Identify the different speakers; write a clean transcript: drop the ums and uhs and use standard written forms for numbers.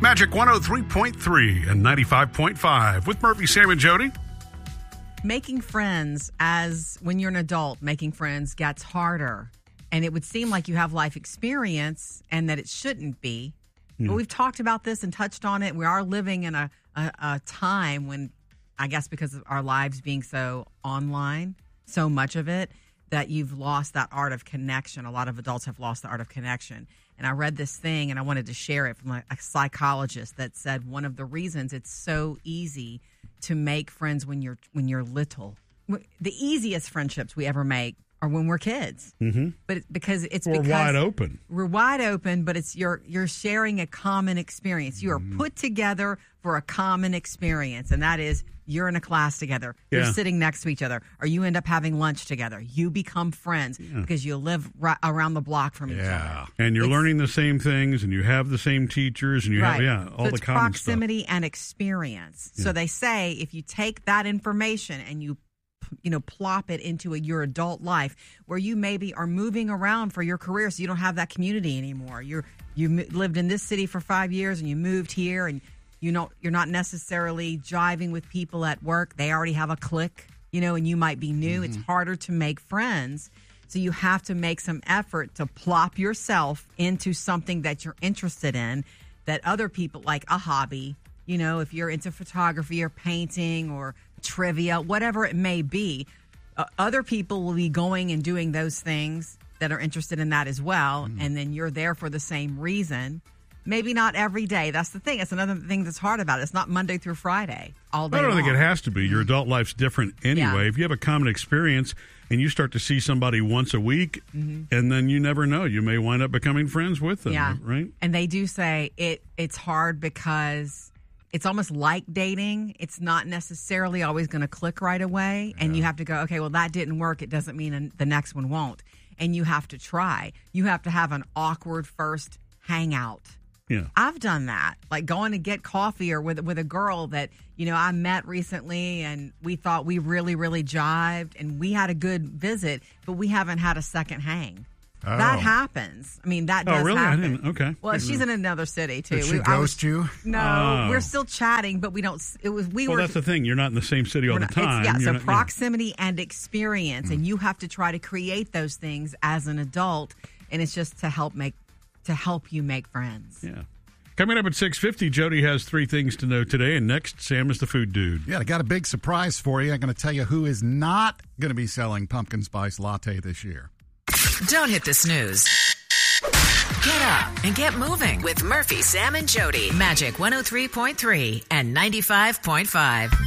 Speaker 1: Magic 103.3 and 95.5 with Murphy, Sam, and Jody.
Speaker 2: Making friends when you're an adult, making friends gets harder. And it would seem like you have life experience and that it shouldn't be. But we've talked about this and touched on it. We are living in a time when, I guess because of our lives being so online, so much of it, that you've lost that art of connection. A lot of adults have lost the art of connection. And I read this thing and I wanted to share it from a psychologist that said one of the reasons it's so easy to make friends when you're little. The easiest friendships we ever make are when we're kids. Mm-hmm. But because
Speaker 1: we're wide open.
Speaker 2: We're wide open, but it's you're sharing a common experience. You are put together for a common experience, and that is you're in a class together. You're sitting next to each other, or you end up having lunch together. You become friends because you live right around the block from each other.
Speaker 1: And you're learning the same things, and you have the same teachers, and you have all
Speaker 2: so
Speaker 1: the
Speaker 2: it's
Speaker 1: common
Speaker 2: proximity
Speaker 1: stuff.
Speaker 2: and experience.
Speaker 1: Yeah.
Speaker 2: So they say if you take that information and you plop it into your adult life where you maybe are moving around for your career, so you don't have that community anymore. You lived in this city for 5 years and you moved here, and you're not necessarily jiving with people at work. They already have a clique, and you might be new. It's harder to make friends. So you have to make some effort to plop yourself into something that you're interested in, that other people, like a hobby, if you're into photography or painting or trivia, whatever it may be, other people will be going and doing those things that are interested in that as well. And then you're there for the same reason. Maybe not every day. That's the thing. It's another thing that's hard about it. It's not Monday through Friday all day
Speaker 1: I don't
Speaker 2: long.
Speaker 1: think it has to be. Your adult life's different anyway.
Speaker 2: Yeah.
Speaker 1: If you have a common experience and you start to see somebody once a week, and then you never know, you may wind up becoming friends with them, right?
Speaker 2: And they do say it's hard because it's almost like dating. It's not necessarily always going to click right away. And you have to go, okay, well, that didn't work. It doesn't mean the next one won't. And you have to try. You have to have an awkward first hangout.
Speaker 1: Yeah.
Speaker 2: I've done that, like going to get coffee or with a girl that, I met recently, and we thought we really, really jived, and we had a good visit, but we haven't had a second hang.
Speaker 3: Oh.
Speaker 2: That happens. I mean, that does
Speaker 1: really?
Speaker 2: happen.
Speaker 1: I didn't. Okay.
Speaker 2: Well, she's in another city too.
Speaker 3: Did she ghost you?
Speaker 2: No, we're still chatting, but we don't.
Speaker 1: Well, that's the thing. You're not in the same city all the time.
Speaker 2: So proximity and experience, and you have to try to create those things as an adult, and it's just to help you make friends.
Speaker 1: Yeah. Coming up at 6:50, Jody has 3 things to know today, and next, Sam is the food dude.
Speaker 3: Yeah, I got a big surprise for you. I'm going to tell you who is not going to be selling pumpkin spice latte this year.
Speaker 4: Don't hit the snooze. Get up and get moving with Murphy, Sam, and Jody. Magic 103.3 and 95.5.